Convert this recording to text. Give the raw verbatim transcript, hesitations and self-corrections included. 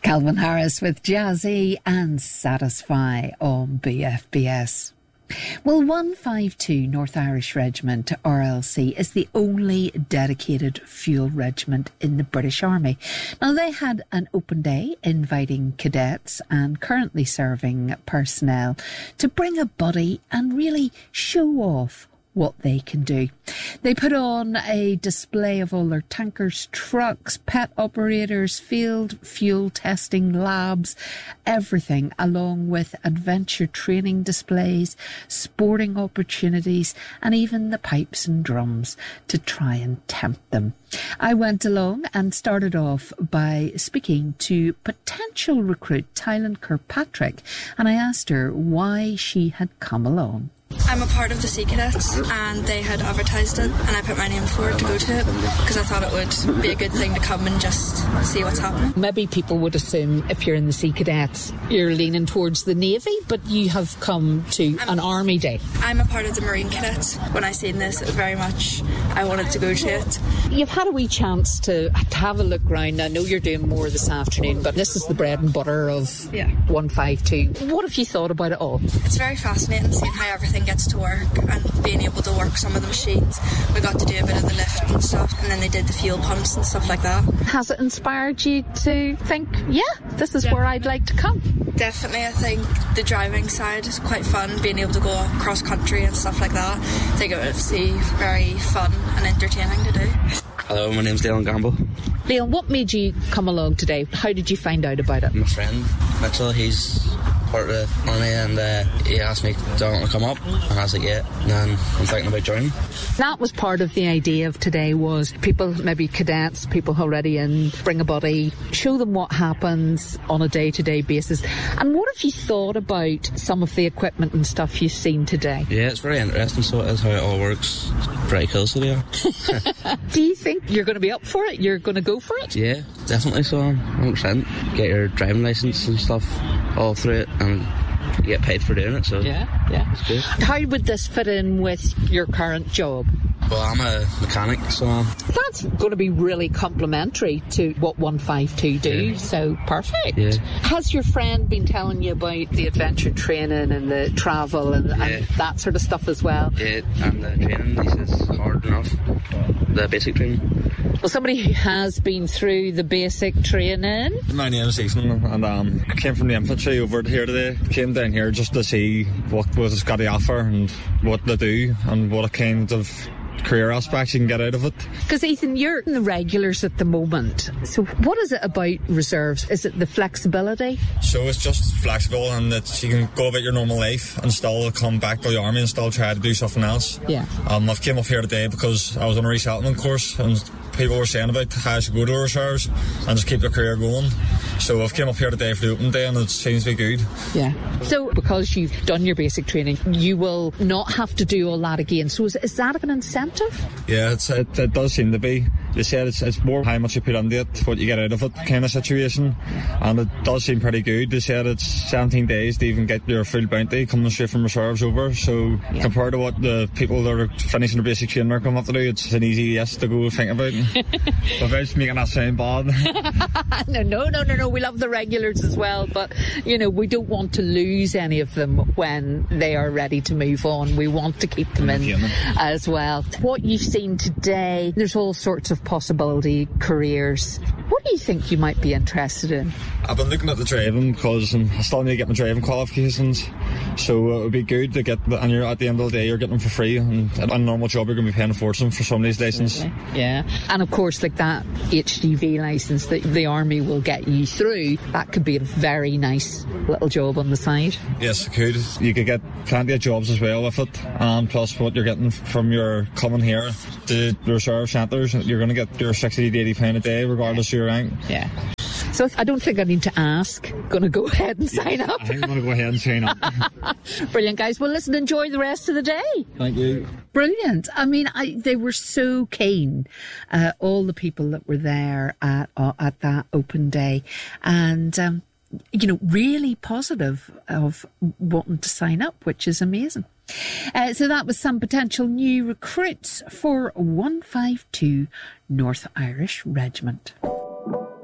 Calvin Harris with Jazzy and Satisfy on B F B S. Well, one fifty-two North Irish Regiment, R L C, is the only dedicated fuel regiment in the British Army. Now, they had an open day inviting cadets and currently serving personnel to bring a buddy and really show off what they can do. They put on a display of all their tankers, trucks, pet operators, field fuel testing labs, everything, along with adventure training displays, sporting opportunities, and even the pipes and drums to try and tempt them. I went along and started off by speaking to potential recruit Tylen Kirkpatrick, and I asked her why she had come along. I'm a part of the Sea Cadets and they had advertised it and I put my name forward to go to it because I thought it would be a good thing to come and just see what's happening. Maybe people would assume if you're in the Sea Cadets you're leaning towards the Navy, but you have come to I'm, an Army Day. I'm a part of the Marine Cadets. When I seen this, it was very much I wanted to go to it. You've had a wee chance to, to have a look round. I know you're doing more this afternoon, but this is the bread and butter of yeah. one fifty-two. What have you thought about it all? It's very fascinating seeing how everything gets to work and being able to work some of the machines. We got to do a bit of the lift and stuff, and then they did the fuel pumps and stuff like that. Has it inspired you to think, yeah, this is Definitely. where I'd like to come? Definitely. I think the driving side is quite fun, being able to go cross country and stuff like that. I think it would be very fun and entertaining to do. Hello, my name's Leon Gamble. Leon, what made you come along today? How did you find out about it? My friend Mitchell, he's part of the army, and uh, he asked me, do I want to come up? And I was like, yeah. And then I'm thinking about joining. That was part of the idea of today, was people, maybe cadets, people already in, bring a buddy, show them what happens on a day-to-day basis. And what have you thought about some of the equipment and stuff you've seen today? Yeah, it's very interesting, so it is how it all works. It's pretty cool, so yeah. Do you think you're going to be up for it? You're going to go for it? Yeah, definitely so. one hundred percent. Get your driving licence and stuff all through it, and you get paid for doing it, so yeah, yeah. It's good. How would this fit in with your current job? Well, I'm a mechanic, so that's going to be really complementary to what one fifty-two do, yeah. So perfect. Yeah. Has your friend been telling you about the adventure training and the travel and, yeah. and that sort of stuff as well? Yeah, and the training, he says, hard enough, the basic training. Well, somebody who has been through the basic training. My name is Ethan, and um, I came from the infantry over here today. Came down here just to see what was got to offer and what they do and what kind of career aspects you can get out of it. Because Ethan, you're in the regulars at the moment, so what is it about reserves? Is it the flexibility? So it's just flexible, and that you can go about your normal life and still come back to the army and still try to do something else. Yeah. Um, I've came up here today because I was on a resettlement course and people were saying about how I should go to reserves and just keep your career going. So I've came up here today for the open day and it seems to be good. Yeah. So because you've done your basic training, you will not have to do all that again. So is, is that an incentive? Yeah, it's, it, it does seem to be. They said it's, it's more how much you put into it, what you get out of it kind of situation, and it does seem pretty good. They said it's seventeen days to even get your full bounty coming straight from reserves over, so yeah. Compared to what the people that are finishing their basic training are coming up to do, it's an easy yes to go think about. Without making that sound bad. no, no, no, no, no, we love the regulars as well, but you know, we don't want to lose any of them when they are ready to move on. We want to keep them in as well. What you've seen today, there's all sorts of possibility careers. What do you think you might be interested in? I've been looking at the driving because um, I still need to get my driving qualifications, so it would be good to get the, and you're at the end of the day you're getting them for free, and at a normal job you're going to be paying a fortune for some of these licences. Yeah, and of course like that H G V licence that the army will get you through, that could be a very nice little job on the side. Yes, it could. You could get plenty of jobs as well with it, and plus what you're getting from your coming here to the reserve centres, you're going to get your sixty to eighty pounds a day regardless of your rank. Yeah. So I don't think I need to ask. Going to go ahead and sign yes, up. I think I'm going to go ahead and sign up. Brilliant, guys. Well, listen, enjoy the rest of the day. Thank you. Brilliant. I mean, I, they were so keen, uh, all the people that were there at uh, at that open day, and um, you know, really positive of wanting to sign up, which is amazing. Uh, so that was some potential new recruits for one fifty-two North Irish Regiment.